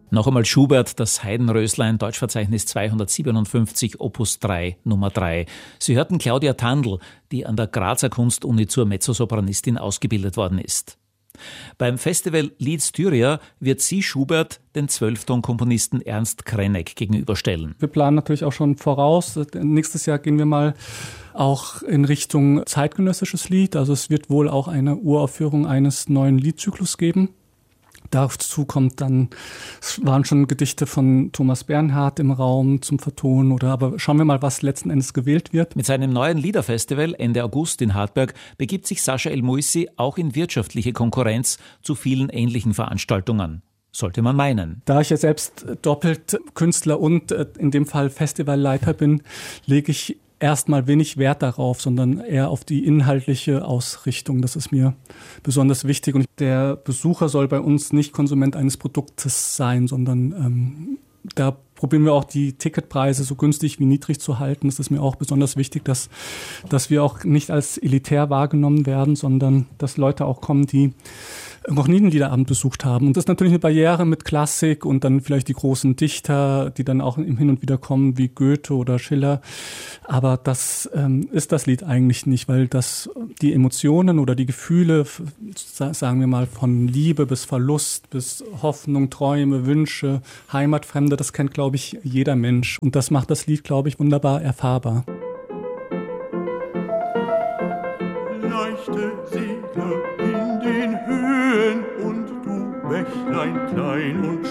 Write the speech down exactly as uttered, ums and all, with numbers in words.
Noch einmal Schubert, das Heidenröslein, Deutschverzeichnis zweihundertsiebenundfünfzig, Opus drei, Nummer drei. Sie hörten Claudia Tandl, die an der Grazer Kunstuni zur Mezzosopranistin ausgebildet worden ist. Beim Festival Lied Styria wird sie Schubert den Zwölftonkomponisten Ernst Krenek gegenüberstellen. Wir planen natürlich auch schon voraus. Nächstes Jahr gehen wir mal auch in Richtung zeitgenössisches Lied. Also es wird wohl auch eine Uraufführung eines neuen Liedzyklus geben. Dazu kommt dann, es waren schon Gedichte von Thomas Bernhard im Raum zum Vertonen, oder aber schauen wir mal, was letzten Endes gewählt wird. Mit seinem neuen Liederfestival Ende August in Hartberg begibt sich Sascha El Moussi auch in wirtschaftliche Konkurrenz zu vielen ähnlichen Veranstaltungen. Sollte man meinen. Da ich ja selbst doppelt Künstler und in dem Fall Festivalleiter bin, lege ich erstmal wenig Wert darauf, sondern eher auf die inhaltliche Ausrichtung. Das ist mir besonders wichtig. Und der Besucher soll bei uns nicht Konsument eines Produktes sein, sondern ähm, da probieren wir auch die Ticketpreise so günstig wie niedrig zu halten. Das ist mir auch besonders wichtig, dass, dass wir auch nicht als elitär wahrgenommen werden, sondern dass Leute auch kommen, die noch nie einen Liederabend besucht haben. Und das ist natürlich eine Barriere mit Klassik und dann vielleicht die großen Dichter, die dann auch hin und wieder kommen, wie Goethe oder Schiller. Aber das ähm, ist das Lied eigentlich nicht, weil das die Emotionen oder die Gefühle, sagen wir mal, von Liebe bis Verlust, bis Hoffnung, Träume, Wünsche, Heimatfremde, das kennt, glaube ich, jeder Mensch. Und das macht das Lied, glaube ich, wunderbar erfahrbar. Leichte Segler in den Höhen und du Bächlein klein und